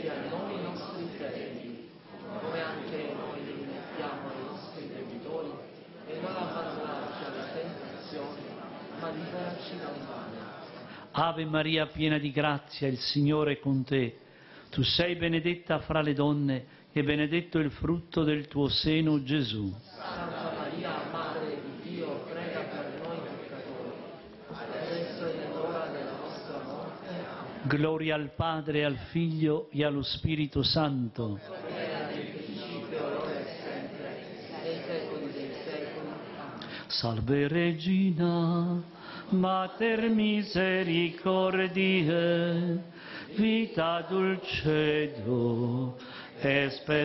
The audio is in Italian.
rimetti a noi i nostri debiti, come anche noi li rimettiamo ai nostri debitori, e non abbandonarci alle tentazioni, ma liberaci dal male. Ave Maria, piena di grazia, il Signore è con te. Tu sei benedetta fra le donne e benedetto il frutto del tuo seno, Gesù. Santa Maria, Madre di Dio, prega per noi peccatori, adesso è l'ora della nostra morte. Gloria al Padre, al Figlio e allo Spirito Santo. Era nel principio, ora e sempre, nei secoli dei secoli. Amen. Salve Regina, Mater misericordiae, vita dulcedo,